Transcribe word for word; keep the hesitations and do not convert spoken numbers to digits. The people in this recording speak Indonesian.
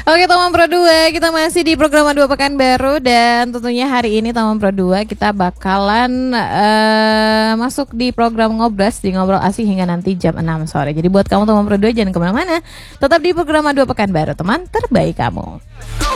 Oke teman Pro dua, kita masih di program dua Pekanbaru. Dan tentunya hari ini teman Pro dua kita bakalan uh, masuk di program Ngobras, di Ngobrol Asik hingga nanti jam enam sore. Jadi buat kamu teman Pro dua jangan kemana-mana, tetap di program dua Pekanbaru, teman terbaik kamu.